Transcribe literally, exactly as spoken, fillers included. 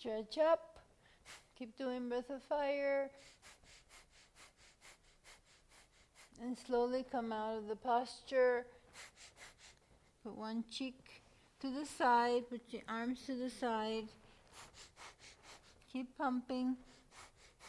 Stretch up. Keep doing breath of fire. And slowly come out of the posture. Put one cheek to the side, put your arms to the side. Keep pumping.